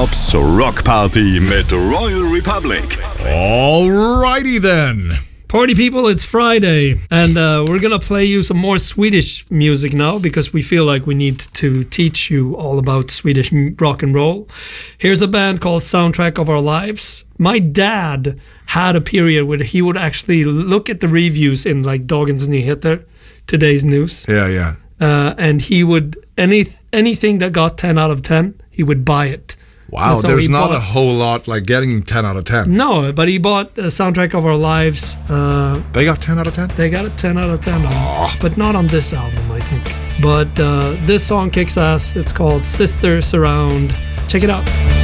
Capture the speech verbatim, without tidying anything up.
Tops Rock Party mit Royal Republic. Alrighty then. Party people, it's Friday, and uh, we're gonna play you some more Swedish music now because we feel like we need to teach you all about Swedish m- rock and roll. Here's a band called Soundtrack of Our Lives. My dad had a period where he would actually look at the reviews in like Dagens Nyheter, today's news, Yeah, yeah. uh, and he would any anything that got ten out of ten, he would buy it. Wow, And so there's he not bought- a whole lot like getting ten out of ten. No, but he bought a Soundtrack of Our Lives. Uh, They got ten out of ten? They got a ten out of ten, on, but not on this album, I think. But uh, this song kicks ass. It's called Sister Surround. Check it out.